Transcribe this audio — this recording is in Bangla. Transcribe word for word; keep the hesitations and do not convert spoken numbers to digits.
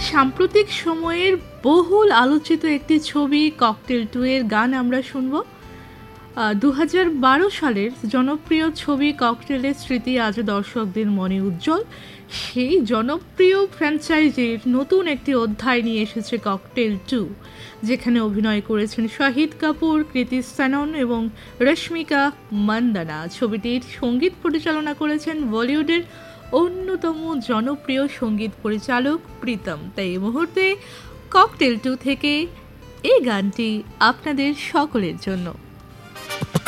সাম্প্রতিক সময়ের বহুল আলোচিত একটি ছবি ককটেল টু এর গান আমরা শুনব। দু হাজার বারো সালের জনপ্রিয় ছবি ককটেলের স্মৃতি আজও দর্শকদের মনে উজ্জ্বল। সেই জনপ্রিয় ফ্র্যাঞ্চাইজির নতুন একটি অধ্যায় নিয়ে এসেছে ককটেল টু, যেখানে অভিনয় করেছেন শাহিদ কাপুর, কৃতি সেনন এবং রশ্মিকা মান্দানা। ছবিটির সঙ্গীত পরিচালনা করেছেন বলিউডের অন্যতম জনপ্রিয় সঙ্গীত পরিচালক প্রীতম। তাই এই মুহূর্তে ককটেল টু থেকে এই গানটি আপনাদের সকলের জন্য।